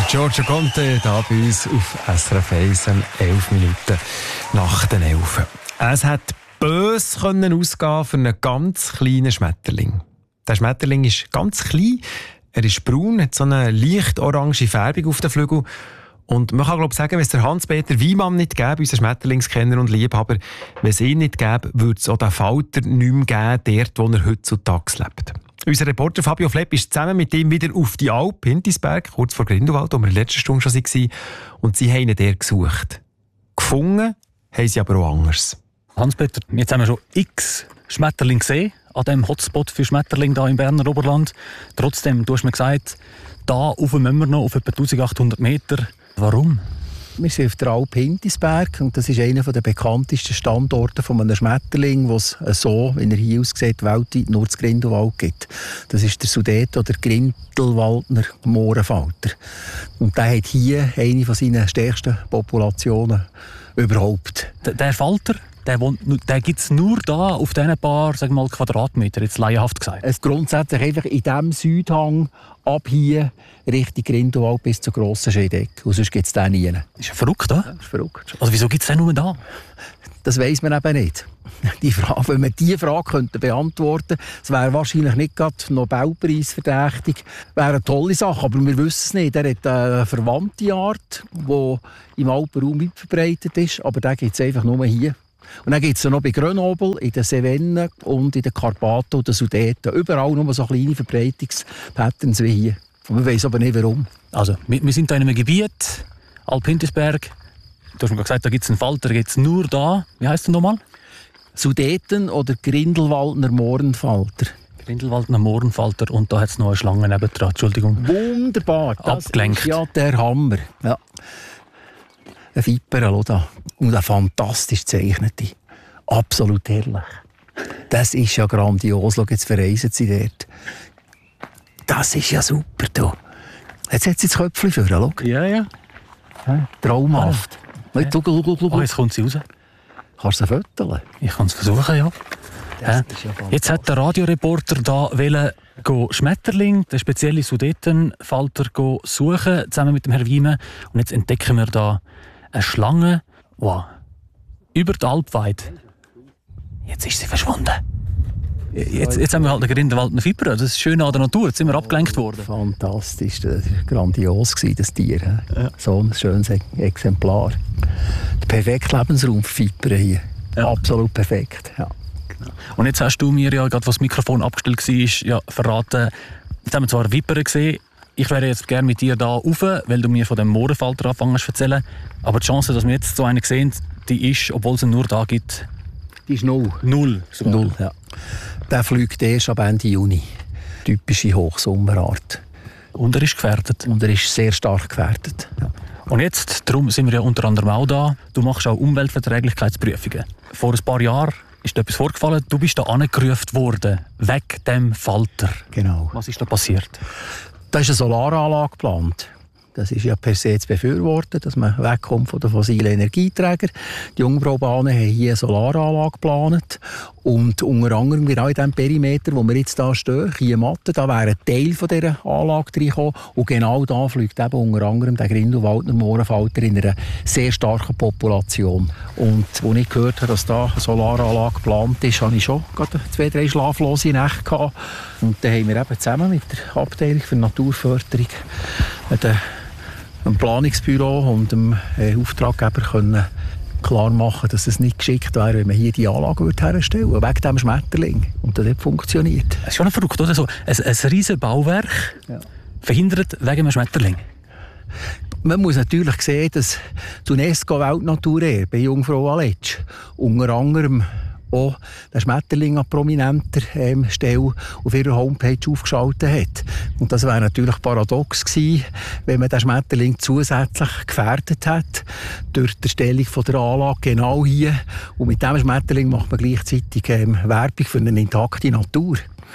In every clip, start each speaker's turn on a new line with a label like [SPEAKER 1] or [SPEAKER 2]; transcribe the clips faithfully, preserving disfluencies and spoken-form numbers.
[SPEAKER 1] Giorgio Conte, da bei uns auf S R F eins, elf Minuten nach den elf. Es hat böse können ausgehen für einen ganz kleinen Schmetterling. Der Schmetterling ist ganz klein, er ist braun, hat so eine leicht orange Färbung auf den Flügeln. Und man kann glaube ich sagen, wenn es der Hans-Peter Wiemann nicht gäbe, unseren Schmetterlingskenner und Liebhaber, wenn es ihn nicht gäbe, würde es auch den Falter nicht mehr geben, dort, wo er heutzutage lebt. Unser Reporter Fabio Flepp ist zusammen mit ihm wieder auf die Alp, Hintisberg, kurz vor Grindelwald, wo wir in der letzten Stunde schon waren. Und sie haben ihn dort gesucht. Gefunden haben sie aber auch anders.
[SPEAKER 2] Hans-Peter, jetzt haben wir schon x Schmetterlinge gesehen, an diesem Hotspot für Schmetterlinge hier im Berner Oberland. Trotzdem, du hast mir gesagt, da rauf müssen wir noch auf etwa eintausendachthundert Meter. Warum?
[SPEAKER 3] Wir sind auf der Alp Hintisberg und das ist einer der bekanntesten Standorte von einem Schmetterling, wo es so, wie er hier aussieht, weltweit nur das Grindelwald gibt. Das ist der Sudet- oder Grindelwaldner Mohrenfalter. Und der hat hier eine von seinen stärksten Populationen überhaupt.
[SPEAKER 2] Der, der Falter, der, der gibt es nur da auf diesen paar sagen wir mal, Quadratmeter, jetzt laienhaft gesagt.
[SPEAKER 3] Es grundsätzlich einfach in diesem Südhang ab hier Richtung Grindelwald bis zur grossen Scheidegg. Und sonst gibt es den nie.
[SPEAKER 2] Ist ja verrückt, oder?
[SPEAKER 3] Ja, ist verrückt.
[SPEAKER 2] Also wieso gibt es den nur da?
[SPEAKER 3] Das weiss man eben nicht. Die Frage, wenn man diese Frage könnte beantworten könnte, es wäre wahrscheinlich nicht gerade Nobelpreis verdächtig. Wäre eine tolle Sache, aber wir wissen es nicht. Er hat eine verwandte Art, die im Alpenraum weit verbreitet ist, aber den gibt es einfach nur hier. Und dann gibt es noch bei Grenoble, in den Cevennen und in den Karpaten und den Sudeten. Überall nur so kleine Verbreitungspatterns wie hier. Und man weiss aber nicht, warum.
[SPEAKER 2] Also, wir, wir sind hier in einem Gebiet, Alp Hintisberg. Du hast mir gesagt, da gibt es einen Falter, da gibt es nur da. Wie heisst der nochmal?
[SPEAKER 3] Sudeten oder Grindelwaldner Mohrenfalter.
[SPEAKER 2] Grindelwaldner Mohrenfalter und da hat es noch eine Schlange nebendran. Entschuldigung.
[SPEAKER 3] Wunderbar. Das
[SPEAKER 2] abgelenkt.
[SPEAKER 3] Ist ja der Hammer. Ja. Ein Viper, da. Und eine fantastisch gezeichnete. Absolut herrlich. Das ist ja grandios. Schau, jetzt verreisen sie dort. Das ist ja super. Da. Jetzt hat sie das Köpfchen vor. Schau.
[SPEAKER 2] Ja, ja.
[SPEAKER 3] Ja, traumhaft.
[SPEAKER 2] Ja.
[SPEAKER 3] Ja. Schau, schau, schau.
[SPEAKER 2] Oh, jetzt kommt sie raus.
[SPEAKER 3] Kannst du sie föteln?
[SPEAKER 2] Ich kann es versuchen, ja.
[SPEAKER 3] Das
[SPEAKER 2] äh,
[SPEAKER 3] ist ja
[SPEAKER 2] jetzt hat der Radioreporter da wollen go Schmetterling, den speziellen Sudetenfalter, go suchen, zusammen mit dem Herrn Wiemann. Und jetzt entdecken wir da eine Schlange, wow, über die Alp weit. Jetzt ist sie verschwunden. Jetzt, jetzt haben wir halt einen Grindelwaldner Viper. Das ist schön an der Natur. Jetzt sind wir abgelenkt worden.
[SPEAKER 3] Fantastisch. Das war grandios, das Tier.
[SPEAKER 2] Ja.
[SPEAKER 3] So ein schönes Exemplar. Der perfekte Lebensraum für Vipern hier.
[SPEAKER 2] Ja.
[SPEAKER 3] Absolut perfekt. Ja.
[SPEAKER 2] Und jetzt hast du mir ja, gerade was das Mikrofon abgestellt war, ja, verraten, jetzt haben wir zwar Vipern gesehen, ich wäre jetzt gerne mit dir da rauf, weil du mir von dem Mohrenfalter anfängst zu erzählen. Aber die Chance, dass wir jetzt so einen sehen, die ist, obwohl es ihn nur da gibt,
[SPEAKER 3] Die ist null.
[SPEAKER 2] null. Sogar.
[SPEAKER 3] Null, ja. Der fliegt erst ab Ende Juni. Typische Hochsommerart.
[SPEAKER 2] Und er ist gefährdet.
[SPEAKER 3] Und er ist sehr stark gefährdet. Ja.
[SPEAKER 2] Und jetzt, darum sind wir ja unter anderem auch da, du machst auch Umweltverträglichkeitsprüfungen. Vor ein paar Jahren ist dir etwas vorgefallen, du bist da angerufen worden, wegen dem Falter.
[SPEAKER 3] Genau.
[SPEAKER 2] Was ist da passiert?
[SPEAKER 3] Da ist eine Solaranlage geplant. Das ist ja per se zu befürworten, dass man wegkommt von den fossilen Energieträgern. Die Jungbraubahnen haben hier eine Solaranlage geplant. Und unter anderem genau in dem Perimeter, wo wir jetzt hier stehen, hier Matte, da wäre ein Teil von dieser Anlage reingekommen. Und genau da fliegt eben unter anderem der Grindelwaldner Mohrenfalter in einer sehr starken Population. Und als ich gehört habe, dass da eine Solaranlage geplant ist, hatte ich schon gerade zwei, drei schlaflose Nächte gehabt. Und dann haben wir eben zusammen mit der Abteilung für Naturförderung den dem Planungsbüro und dem äh, Auftraggeber können klar machen, dass es nicht geschickt wäre, wenn man hier die Anlage herstellen würde, wegen dem Schmetterling. Und das hat funktioniert.
[SPEAKER 2] Das ist schon verrückt, oder? So ein, ein riesiges Bauwerk, ja, verhindert wegen einem Schmetterling.
[SPEAKER 3] Man muss natürlich sehen, dass die UNESCO-Weltnaturerbe bei Jungfrau Aletsch unter anderem auch den Schmetterling an prominenter ähm, Stelle auf ihrer Homepage aufgeschaltet hat. Und das wäre natürlich paradox gewesen, wenn man den Schmetterling zusätzlich gefährdet hat durch die Erstellung von der Anlage genau hier. Und mit diesem Schmetterling macht man gleichzeitig ähm, Werbung für eine intakte Natur.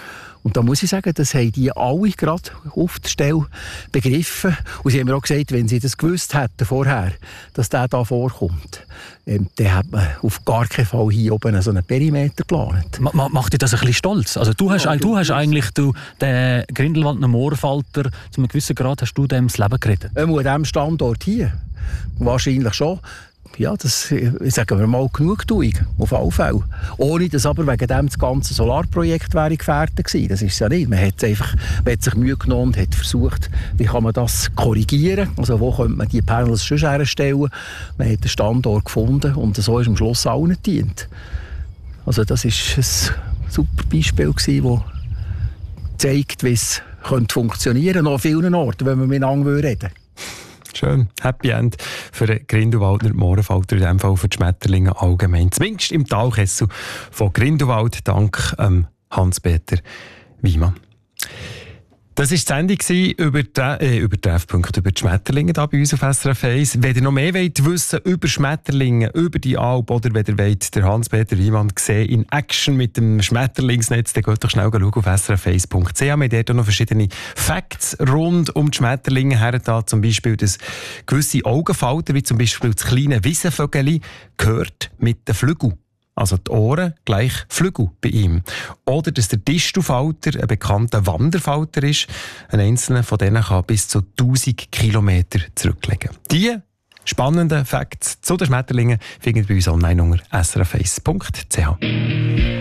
[SPEAKER 3] Und da muss ich sagen, das haben die alle gerade auf der Stelle begriffen. Und sie haben mir auch gesagt, wenn sie das gewusst hätten vorher, dass der da vorkommt, ähm, dann hat man auf gar keinen Fall hier oben so einen Perimeter geplant.
[SPEAKER 2] Ma macht dich das ein bisschen stolz? Also du hast, ja, du hast eigentlich du, den Grindelwaldner Moorfalter, zu einem gewissen Grad hast du dem das Leben gerettet.
[SPEAKER 3] Ähm, an diesem Standort hier, wahrscheinlich schon. Ja, das, sagen wir mal, Genugtuung, auf alle Fälle. Ohne dass aber wegen dem das ganze Solarprojekt wäre gefährdet gewesen. Das ist es ja nicht. Man hat, einfach, man hat sich Mühe genommen und hat versucht, wie kann man das korrigieren. Also wo könnte man die Panels schon herstellen. Man hat den Standort gefunden und so ist am Schluss allen gedient. Also das ist ein super Beispiel gewesen, das zeigt, wie es funktionieren könnte, noch an vielen Orten, wenn man miteinander reden würde.
[SPEAKER 1] Schön. Happy End für den Grindelwaldner Mohrenfalter, in diesem Fall für die Schmetterlinge allgemein. Zumindest im Talkessel von Grindelwald, dank ähm, Hans-Peter Wyman. Das war die Sendung über die, äh, über Treffpunkte, über die Schmetterlinge hier bei uns auf S R F eins. Wenn ihr noch mehr wollt wissen über Schmetterlinge, über die Alp, oder wenn ihr wollt, den Hans-Peter Wyman sehen in Action mit dem Schmetterlingsnetz, dann geht doch schnell schauen auf s r f eins punkt c h. Wir haben dort noch verschiedene Facts rund um die Schmetterlinge her. Da zum Beispiel, dass gewisse Augenfalter, wie zum Beispiel das kleine Wiesenvögeli, gehört mit den Flügeln. Also die Ohren gleich Flügel bei ihm. Oder dass der Distelfalter ein bekannter Wanderfalter ist. Ein einzelner von denen kann bis zu tausend Kilometer zurücklegen. Die spannenden Facts zu den Schmetterlingen findet ihr bei uns online unter s r f eins punkt c h.